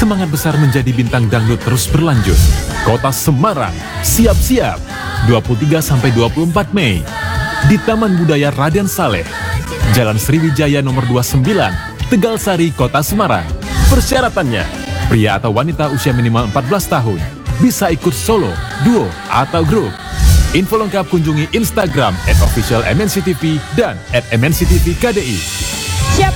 semangat besar menjadi bintang dangdut terus berlanjut. Kota Semarang, siap-siap 23-24 Mei di Taman Budaya Raden Saleh, Jalan Sriwijaya nomor 29, Tegal Sari, Kota Semarang. Persyaratannya, pria atau wanita usia minimal 14 tahun bisa ikut solo, duo, atau grup. Info lengkap kunjungi Instagram @officialmnctv dan @mnctvkdi.